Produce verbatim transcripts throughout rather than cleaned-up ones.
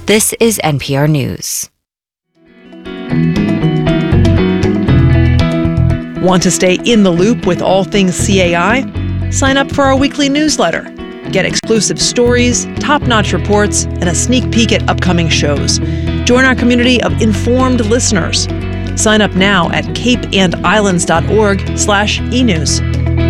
This is N P R News. Want to stay in the loop with all things C A I? Sign up for our weekly newsletter. Get exclusive stories, top-notch reports, and a sneak peek at upcoming shows. Join our community of informed listeners. Sign up now at cape and islands dot org slash e news.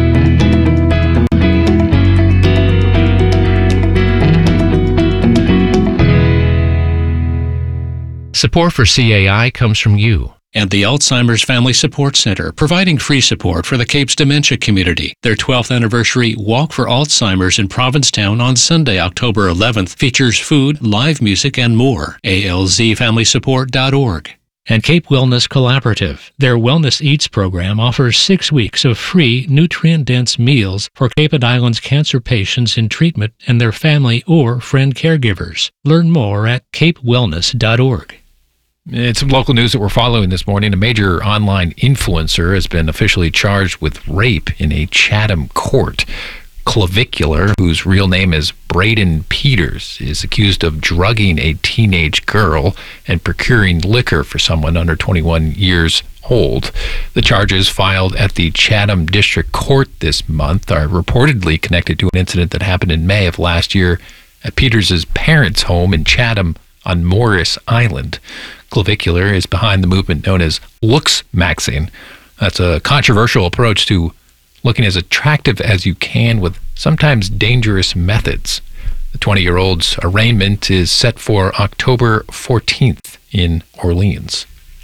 Support for C A I comes from you and the Alzheimer's Family Support Center, providing free support for the Cape's dementia community. Their twelfth anniversary Walk for Alzheimer's in Provincetown on Sunday, October eleventh, features food, live music, and more. A L Z family support dot org. And Cape Wellness Collaborative. Their Wellness Eats program offers six weeks of free, nutrient-dense meals for Cape and Islands cancer patients in treatment and their family or friend caregivers. Learn more at cape wellness dot org. It's some local news that we're following this morning. A major online influencer has been officially charged with rape in a Chatham court. Clavicular, whose real name is Braden Peters, is accused of drugging a teenage girl and procuring liquor for someone under twenty-one years old. The charges filed at the Chatham District Court this month are reportedly connected to an incident that happened in May of last year at Peters' parents' home in Chatham on Morris Island. Clavicular is behind the movement known as looks maxing. That's a controversial approach to looking as attractive as you can with sometimes dangerous methods. The twenty-year-old's arraignment is set for October fourteenth in Orleans.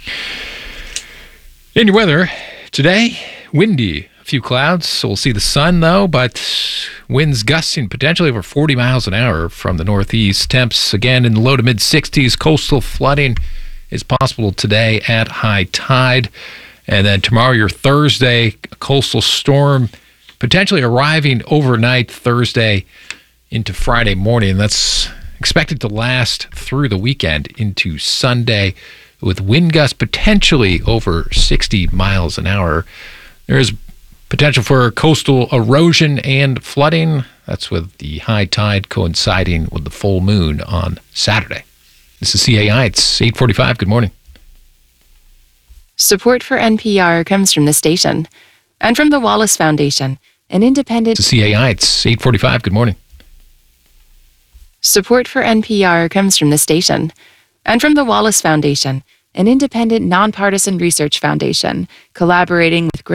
In your weather, today, windy. A few clouds, so we'll see the sun though, but winds gusting potentially over forty miles an hour from the northeast. Temps again in the low to mid sixties. Coastal flooding is possible today at high tide. And then tomorrow, your Thursday, a coastal storm potentially arriving overnight Thursday into Friday morning. That's expected to last through the weekend into Sunday with wind gusts potentially over sixty miles an hour. There is potential for coastal erosion and flooding. That's with the high tide coinciding with the full moon on Saturday. This is C A I. It's eight forty-five. Good morning. Support for N P R comes from the station and from the Wallace Foundation, an independent... This is C A I. It's eight forty-five. Good morning. Support for N P R comes from the station and from the Wallace Foundation, an independent, nonpartisan research foundation collaborating with